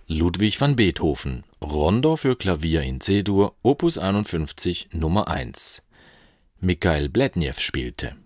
Ludwig van Beethoven, Rondo für Klavier in C-Dur, Opus 51, Nummer 1. Mikhail Bledniew spielte.